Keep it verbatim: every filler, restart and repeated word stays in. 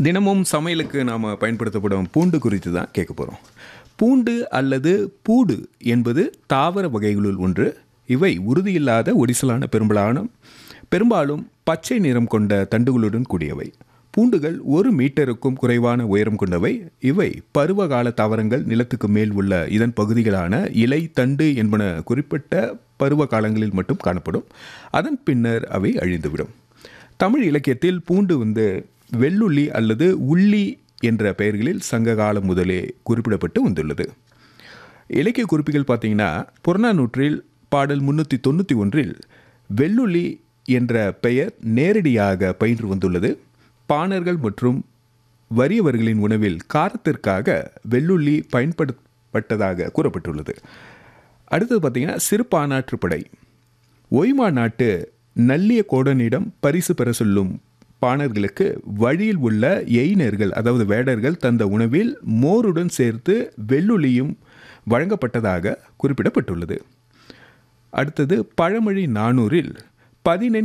தினமும் சமையலுக்கு நாம் பயன்படுத்தப்படும் பூண்டு குறித்து தான் கேட்க போகிறோம். பூண்டு அல்லது பூடு என்பது தாவர வகைகளுள் ஒன்று. இவை உறுதியில்லாத ஒடிசலான பெரும்பாலான பெரும்பாலும் பச்சை நிறம் கொண்ட தண்டுகளுடன் கூடியவை. பூண்டுகள் ஒரு மீட்டருக்கும் குறைவான உயரம் கொண்டவை. இவை பருவகால தாவரங்கள். நிலத்துக்கு மேல் உள்ள இதன் பகுதிகளான இலை, தண்டு என்பன குறிப்பிட்ட பருவ காலங்களில் மட்டும் காணப்படும். அதன் பின்னர் அவை அழிந்துவிடும். தமிழ் இலக்கியத்தில் பூண்டு வந்து வெள்ளுள்ளி அல்லது உள்ளி என்ற பெயர்களில் சங்க காலம் முதலே குறிப்பிடப்பட்டு வந்துள்ளது. இலக்கிய குறிப்புகள் பார்த்தீங்கன்னா, புறநானூற்றில் பாடல் முன்னூற்றி தொண்ணூற்றி ஒன்றில் வெள்ளுள்ளி என்ற பெயர் நேரடியாக பயின்று வந்துள்ளது. பாணர்கள் மற்றும் வறியவர்களின் உணவில் காரத்திற்காக வெள்ளுள்ளி பயன்படுத்தப்பட்டதாக கூறப்பட்டுள்ளது. அடுத்தது பார்த்தீங்கன்னா, சிறுபானாற்றுப்படை. ஒய்மா நாட்டு நல்லிய கோடனிடம் பரிசு பெற சொல்லும் பாணர்களுக்கு வழியில் உள்ள எயினர்கள், அதாவது வேடர்கள் தந்த உணவில் மோருடன் சேர்த்து வெள்ளுள்ளியும் வழங்கப்பட்டதாக குறிப்பிடப்பட்டுள்ளது. அடுத்தது பழமொழி நானூறில் பதினெண்